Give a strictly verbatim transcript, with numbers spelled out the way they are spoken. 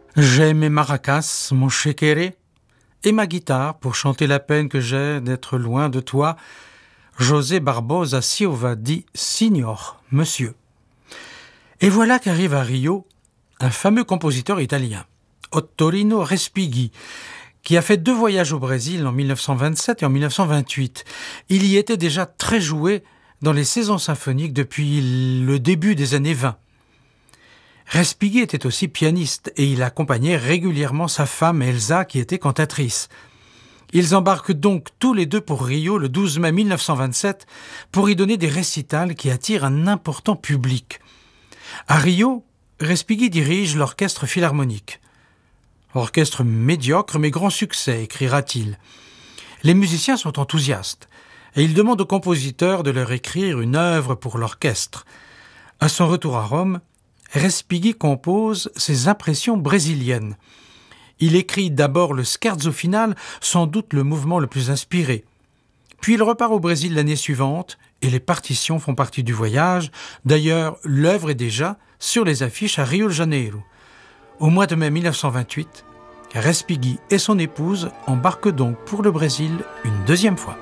J'ai mes maracas, mon chequeré, et ma guitare pour chanter la peine que j'ai d'être loin de toi. José Barbosa Silva dit « Signor, monsieur ». Et voilà qu'arrive à Rio un fameux compositeur italien, Ottorino Respighi, qui a fait deux voyages au Brésil en dix-neuf cent vingt-sept et en dix-neuf cent vingt-huit. Il y était déjà très joué dans les saisons symphoniques depuis le début des années vingt. Respighi était aussi pianiste et il accompagnait régulièrement sa femme Elsa qui était cantatrice. Ils embarquent donc tous les deux pour Rio le douze mai mille neuf cent vingt-sept pour y donner des récitals qui attirent un important public. À Rio, Respighi dirige l'orchestre philharmonique. Orchestre médiocre mais grand succès, écrira-t-il. Les musiciens sont enthousiastes et ils demandent au compositeur de leur écrire une œuvre pour l'orchestre. À son retour à Rome, Respighi compose ses impressions brésiliennes. Il écrit d'abord le scherzo final, sans doute le mouvement le plus inspiré. Puis il repart au Brésil l'année suivante et les partitions font partie du voyage. D'ailleurs, l'œuvre est déjà sur les affiches à Rio de Janeiro. Au mois de mai mille neuf cent vingt-huit, Respighi et son épouse embarquent donc pour le Brésil une deuxième fois.